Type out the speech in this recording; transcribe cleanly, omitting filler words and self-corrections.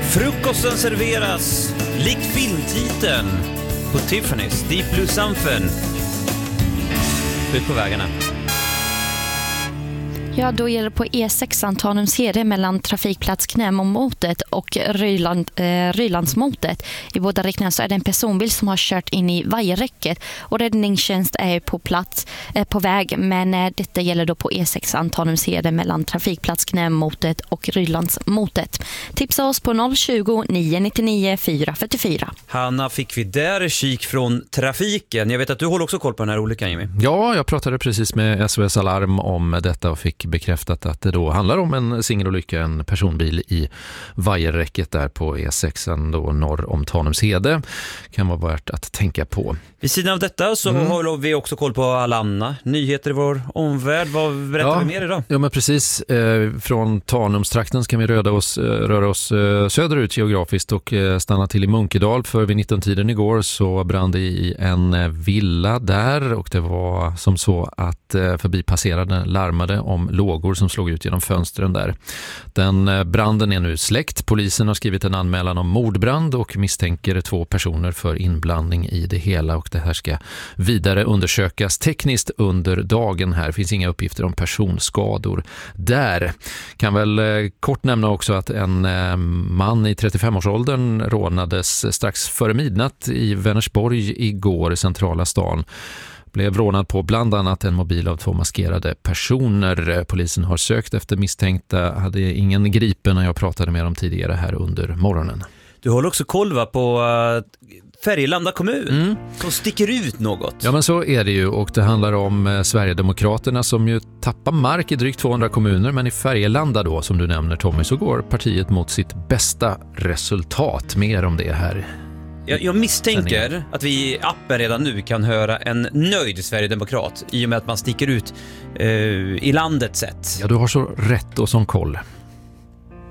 Frukosten serveras likt filmtiteln på Tiffany's Deep Blue Something. Ut på vägarna. Ja, då är det på E6 Tanumshede mellan trafikplats Knämomotet och Rylandsmotet. I båda riktningarna så är det en personbil som har kört in i vajerräcket och räddningstjänst är på plats på väg, men detta gäller då på E6 Tanumshede mellan trafikplats Knämomotet och Rylandsmotet. Tipsa oss på 020 999 444. Hanna, fick vi där kik från trafiken? Jag vet att du håller också koll på den här olyckan, Jimmy. Ja, jag pratade precis med SOS Alarm om detta och fick bekräftat att det då handlar om en singelolycka, en personbil i vajerräcket där på E6 då norr om Tanumshede. Kan vara värt att tänka på. Vid sidan av detta så håller vi också koll på alla andra nyheter i vår omvärld. Vad berättar vi mer idag? Ja, men precis. Från Tanumstrakten ska vi röra oss söderut geografiskt och stanna till i Munkedal. För vid 19-tiden igår så brann det i en villa där och det var som så att förbipasserade larmade om lågor som slog ut genom fönstren där. Den branden är nu släckt. Polisen har skrivit en anmälan om mordbrand och misstänker 2 personer för inblandning i det hela och det här ska vidare undersökas tekniskt under dagen här. Finns inga uppgifter om personskador där. Kan väl kort nämna också att en man i 35-årsåldern rånades strax före midnatt i Vänersborg igår, centrala stan. Blev rånad på bland annat en mobil av 2 maskerade personer. Polisen har sökt efter misstänkta, hade ingen gripen när jag pratade med dem tidigare här under morgonen. Du håller också koll på Färgelanda kommun som sticker ut något. Ja, men så är det ju och det handlar om Sverigedemokraterna som ju tappar mark i drygt 200 kommuner, men i Färgelanda då, som du nämner Tommy, så går partiet mot sitt bästa resultat. Mer om det här. Jag misstänker att vi i appen redan nu kan höra en nöjd Sverigedemokrat i och med att man sticker ut i landet sett. Ja, du har så rätt och som koll.